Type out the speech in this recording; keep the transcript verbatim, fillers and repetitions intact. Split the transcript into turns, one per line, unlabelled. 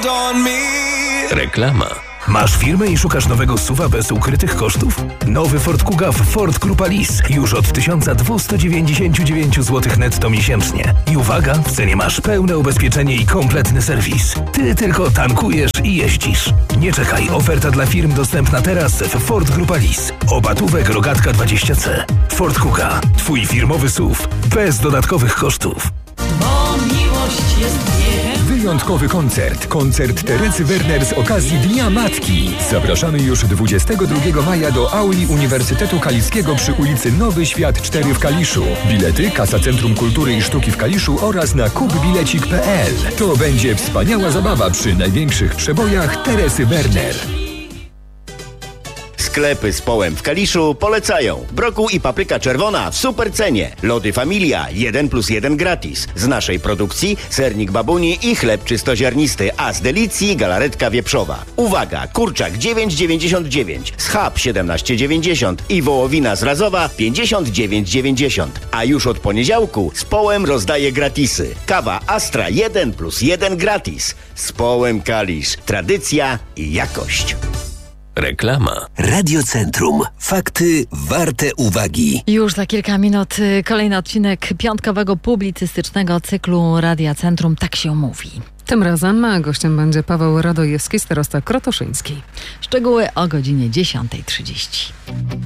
Reklama. Masz firmę i szukasz nowego S U V-a bez ukrytych kosztów? Nowy Ford Kuga w Ford Grupa Lease już od tysiąc dwieście dziewięćdziesiąt dziewięć złotych netto miesięcznie. I uwaga, w cenie masz pełne ubezpieczenie i kompletny serwis. Ty tylko tankujesz i jeździsz. Nie czekaj, oferta dla firm dostępna teraz w Ford Grupa Lease. Obatówek Rogatka dwadzieścia C. Ford Kuga, twój firmowy S U V bez dodatkowych kosztów.
Bo miłość jest biegiem.
Wyjątkowy koncert. Koncert Teresy Werner z okazji Dnia Matki. Zapraszamy już dwudziestego drugiego maja do auli Uniwersytetu Kaliskiego przy ulicy Nowy Świat cztery w Kaliszu. Bilety Kasa Centrum Kultury i Sztuki w Kaliszu oraz na kupbilecik kropka pe el. To będzie wspaniała zabawa przy największych przebojach Teresy Werner.
Sklepy z Połem w Kaliszu polecają. Brokuł i papryka czerwona w super cenie. Lody Familia jeden plus jeden gratis. Z naszej produkcji sernik babuni i chleb czystoziarnisty, a z Delicji galaretka wieprzowa. Uwaga, kurczak dziewięć dziewięćdziesiąt dziewięć, schab siedemnaście dziewięćdziesiąt i wołowina zrazowa pięćdziesiąt dziewięć dziewięćdziesiąt. A już od poniedziałku z Połem rozdaje gratisy. Kawa Astra jeden plus jeden gratis. Z Połem Kalisz. Tradycja i jakość.
Reklama.
Radiocentrum. Fakty warte uwagi.
Już za kilka minut kolejny odcinek piątkowego publicystycznego cyklu Radia Centrum. Tak się mówi.
Tym razem gościem będzie Paweł Radojewski, starosta krotoszyński.
Szczegóły o godzinie dziesiąta trzydzieści.